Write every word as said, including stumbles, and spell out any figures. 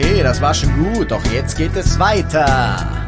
Okay, das war schon gut, doch jetzt geht es weiter.